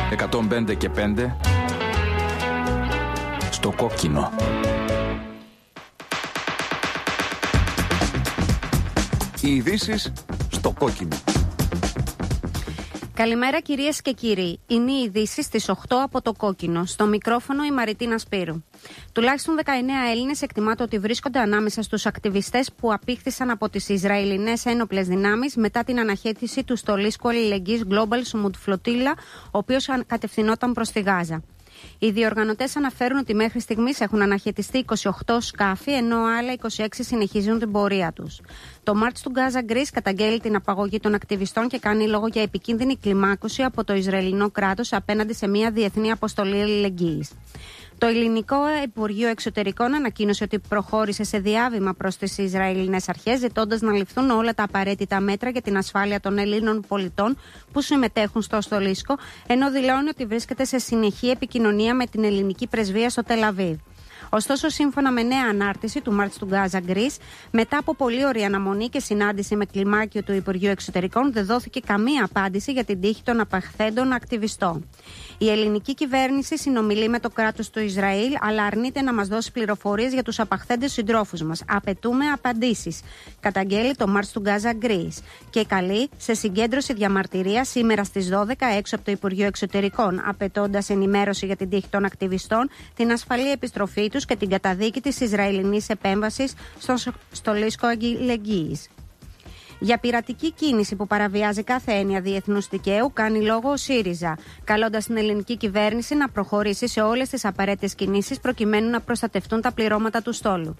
105 και 5 στο κόκκινο. Οι ειδήσεις στο κόκκινο. Καλημέρα κυρίες και κύριοι. Είναι οι ειδήσεις στις 8 από το κόκκινο. Στο μικρόφωνο η Μαριτίνα Σπύρου. Τουλάχιστον 19 Έλληνες εκτιμάται ότι βρίσκονται ανάμεσα στους ακτιβιστές που απήχθησαν από τις Ισραηλινές ένοπλες δυνάμεις μετά την αναχέτηση του στολίσκου αλληλεγγύης Global Smooth Flotilla, ο οποίος κατευθυνόταν προς τη Γάζα. Οι διοργανωτές αναφέρουν ότι μέχρι στιγμής έχουν αναχαιτιστεί 28 σκάφη, ενώ άλλα 26 συνεχίζουν την πορεία τους. Το March to Gaza Greece καταγγέλει την απαγωγή των ακτιβιστών και κάνει λόγο για επικίνδυνη κλιμάκωση από το Ισραηλινό κράτος απέναντι σε μια διεθνή αποστολή αλληλεγγύης. Το ελληνικό Υπουργείο Εξωτερικών ανακοίνωσε ότι προχώρησε σε διάβημα προς τις Ισραηλινές αρχές, ζητώντας να ληφθούν όλα τα απαραίτητα μέτρα για την ασφάλεια των Ελλήνων πολιτών που συμμετέχουν στο στολίσκο, ενώ δηλώνει ότι βρίσκεται σε συνεχή επικοινωνία με την ελληνική πρεσβεία στο Τελαβίβ. Ωστόσο, σύμφωνα με νέα ανάρτηση του March to Gaza Greece, μετά από πολλή ωρή αναμονή και συνάντηση με κλιμάκιο του Υπουργείου Εξωτερικών, δεν δόθηκε καμία απάντηση για την τύχη των απαχθέντων ακτιβιστών. Η ελληνική κυβέρνηση συνομιλεί με το κράτος του Ισραήλ, αλλά αρνείται να μας δώσει πληροφορίες για τους απαχθέντες συντρόφους μας. Απαιτούμε απαντήσεις, καταγγέλει το March to Gaza Greece και καλεί σε συγκέντρωση διαμαρτυρία σήμερα στις 12 έξω από το Υπουργείο Εξωτερικών, απαιτώντας ενημέρωση για την τύχη των ακτιβιστών, την ασφαλή επιστροφή τους και την καταδίκη της Ισραηλινής επέμβασης στο στολίσκο αλληλεγγύης. Για πειρατική κίνηση που παραβιάζει κάθε έννοια διεθνούς δικαίου, κάνει λόγο ο ΣΥΡΙΖΑ, καλώντας την ελληνική κυβέρνηση να προχωρήσει σε όλες τις απαραίτητες κινήσεις προκειμένου να προστατευτούν τα πληρώματα του στόλου.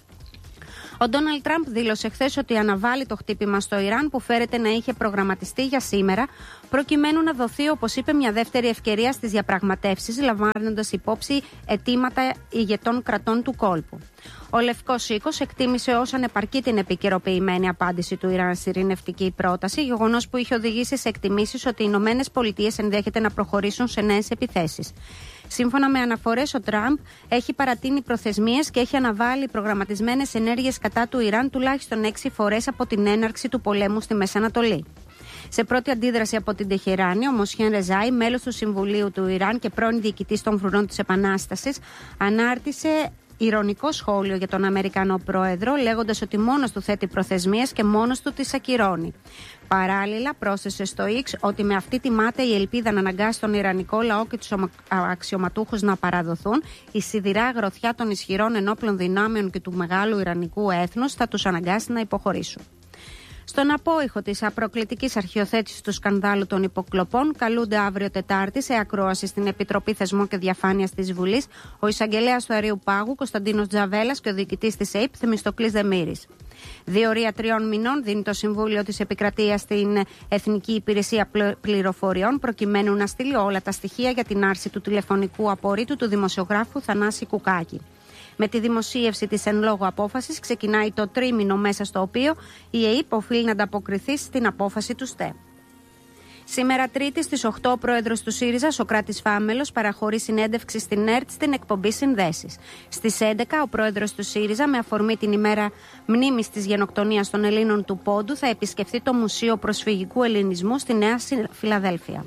Ο Ντόναλντ Τραμπ δήλωσε χθες ότι αναβάλει το χτύπημα στο Ιράν που φέρεται να είχε προγραμματιστεί για σήμερα, προκειμένου να δοθεί, όπως είπε, μια δεύτερη ευκαιρία στις διαπραγματεύσεις, λαμβάνοντας υπόψη αιτήματα ηγετών κρατών του κόλπου. Ο Λευκός Οίκος εκτίμησε ως ανεπαρκή την επικαιροποιημένη απάντηση του Ιράν στη ειρηνευτική πρόταση, γεγονός που είχε οδηγήσει σε εκτιμήσεις ότι οι ΗΠΑ ενδέχεται να προχωρήσουν σε νέες επιθέσεις. Σύμφωνα με αναφορές, ο Τραμπ έχει παρατείνει προθεσμίες και έχει αναβάλει προγραμματισμένες ενέργειες κατά του Ιράν τουλάχιστον 6 φορές από την έναρξη του πολέμου στη Μέση Ανατολή. Σε πρώτη αντίδραση από την Τεχεράνη, ο Μοσχέν Ρεζάι, μέλος του Συμβουλίου του Ιράν και πρώην διοικητής των φρουρών της Επανάστασης, ανάρτησε ηρωνικό σχόλιο για τον Αμερικανό πρόεδρο, λέγοντας ότι μόνος του θέτει προθεσμίες και μόνος του τις ακυρώνει. Παράλληλα, πρόσθεσε στο X ότι με αυτή τιμάται η ελπίδα να αναγκάσει τον Ιρανικό λαό και τους αξιωματούχους να παραδοθούν. Η σιδηρά γροθιά των ισχυρών ενόπλων δυνάμεων και του μεγάλου Ιρανικού έθνους θα τους αναγκάσει να υποχωρήσουν. Στον απόϊχο της απροκλητικής αρχιοθέτησης του σκανδάλου των υποκλοπών, καλούνται αύριο Τετάρτη σε ακρόαση στην Επιτροπή Θεσμών και Διαφάνειας της Βουλής ο εισαγγελέας του Αερίου Πάγου Κωνσταντίνος Τζαβέλας και ο διοικητής της ΕΕΠ Θεμιστοκλής Δεμήρης. Διορία 3 μηνών δίνει το Συμβούλιο της Επικρατείας στην Εθνική Υπηρεσία Πληροφοριών, προκειμένου να στείλει όλα τα στοιχεία για την άρση του τηλεφωνικού απορρίτου του δημοσιογράφου Θανάση Κουκάκη. Με τη δημοσίευση της εν λόγω απόφασης ξεκινάει το τρίμηνο μέσα στο οποίο η ΕΕΠ οφείλει να ανταποκριθεί στην απόφαση του ΣΤΕ. Σήμερα Τρίτη στις 8 ο πρόεδρος του ΣΥΡΙΖΑ, Σωκράτης Φάμελος, παραχωρεί συνέντευξη στην ΕΡΤ στην εκπομπή Συνδέσεις. Στις 11 ο πρόεδρος του ΣΥΡΙΖΑ, με αφορμή την ημέρα μνήμης της γενοκτονίας των Ελλήνων του Πόντου, θα επισκεφθεί το Μουσείο Προσφυγικού Ελληνισμού στη Νέα Φιλαδέλφια.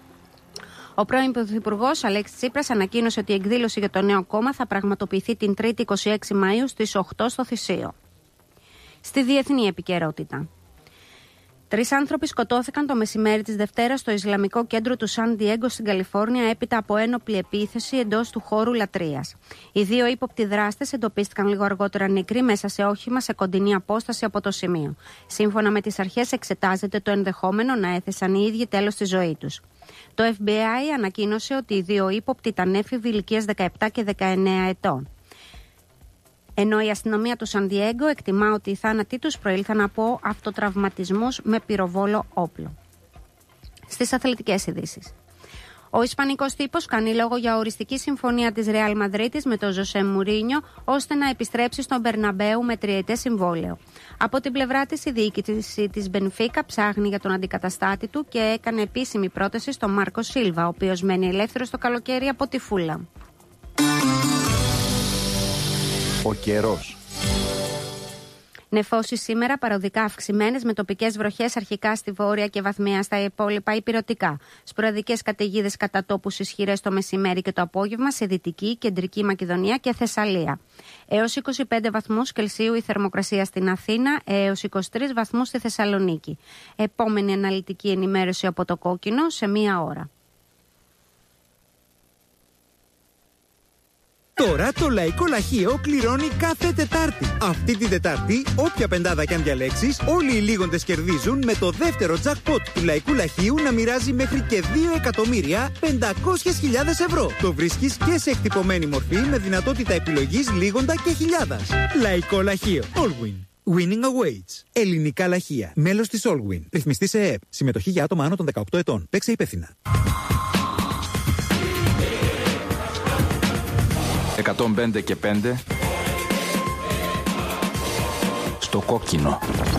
Ο πρώην Πρωθυπουργός Αλέξης Τσίπρας ανακοίνωσε ότι η εκδήλωση για το νέο κόμμα θα πραγματοποιηθεί την 3η 26 Μαΐου στις 8 στο Θησίο. Στη διεθνή επικαιρότητα. 3 άνθρωποι σκοτώθηκαν το μεσημέρι της Δευτέρας στο Ισλαμικό κέντρο του Σαν Ντιέγκο στην Καλιφόρνια έπειτα από ένοπλη επίθεση εντός του χώρου λατρείας. Οι 2 ύποπτοι δράστες εντοπίστηκαν λίγο αργότερα νεκροί μέσα σε όχημα σε κοντινή απόσταση από το σημείο. Σύμφωνα με τις αρχές, εξετάζεται το ενδεχόμενο να έθεσαν οι ίδιοι τέλος στη ζωή τους. Το FBI ανακοίνωσε ότι οι 2 ύποπτοι ήταν έφηβοι ηλικίας 17 και 19 ετών. Ενώ η αστυνομία του Σαν Ντιέγκο εκτιμά ότι οι θάνατοι τους προήλθαν από αυτοτραυματισμούς με πυροβόλο όπλο. Στις αθλητικές ειδήσεις. Ο Ισπανικός τύπος κάνει λόγο για οριστική συμφωνία της Ρεάλ Μαδρίτης με τον Ζωσέ Μουρίνιο ώστε να επιστρέψει στον Μπερναμπέου με 3ετές συμβόλαιο. Από την πλευρά της, η διοίκηση της Μπενφίκα ψάχνει για τον αντικαταστάτη του και έκανε επίσημη πρόταση στον Μάρκο Σίλβα, ο οποίος μένει ελεύθερος το καλοκαίρι από τη Φούλα. Ο καιρός. Νεφώσεις σήμερα παροδικά αυξημένες με τοπικές βροχές αρχικά στη βόρεια και βαθμία στα υπόλοιπα υπηρετικά. Σποραδικές καταιγίδες κατά τόπους ισχυρές το μεσημέρι και το απόγευμα σε Δυτική, Κεντρική Μακεδονία και Θεσσαλία. Έως 25 βαθμούς Κελσίου η θερμοκρασία στην Αθήνα, έως 23 βαθμούς στη Θεσσαλονίκη. Επόμενη αναλυτική ενημέρωση από το Κόκκινο σε 1 ώρα. Τώρα το Λαϊκό Λαχείο κληρώνει κάθε Τετάρτη. Αυτή την Τετάρτη, όποια πεντάδα κι αν διαλέξεις, όλοι οι λίγοντες κερδίζουν με το δεύτερο jackpot του Λαϊκού Λαχείου να μοιράζει μέχρι και 2.500.000 ευρώ. Το βρίσκεις και σε εκτυπωμένη μορφή με δυνατότητα επιλογής λίγοντα και χιλιάδας. Λαϊκό Λαχείο. Allwin. Winning awaits. Ελληνικά λαχεία. Μέλος της Allwin. Ρυθμιστή σε ΕΕΠ. Συμμετοχή για άτομα άνω των 18 ετών. Παίξε υπεύθυνα. 105 και 5 στο Κόκκινο.